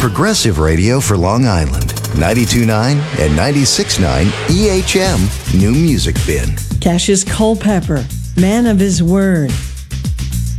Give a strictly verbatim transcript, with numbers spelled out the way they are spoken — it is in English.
Progressive radio for Long Island. ninety-two point nine and ninety-six point nine E H M New Music Bin. Cassius Culpepper, man of his word.